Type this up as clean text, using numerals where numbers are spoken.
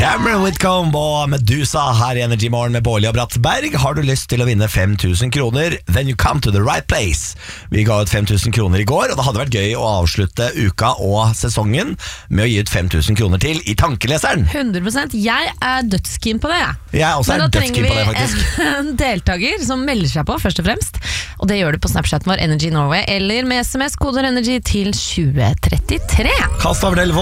Cameron Whitcomb og Medusa her i Energy Morgen med Bårli og Brattberg. Har du lyst til å vinne 5000 kroner? Then you come to the right place. Vi ga ut 5000 kroner i går, og det hadde vært gøy å avslutte uka og sesongen med å gi ut 5000 kroner til i tankeleseren. 100%. Jeg er dødskeen på det. Jeg også er dødskeen på det, faktisk. Men da trenger vi en deltaker som melder seg på, først og fremst. Og det gjør du på Snapchaten vår Energy Norway, eller med SMS-koder Energy til 2033. Kast av telefonen.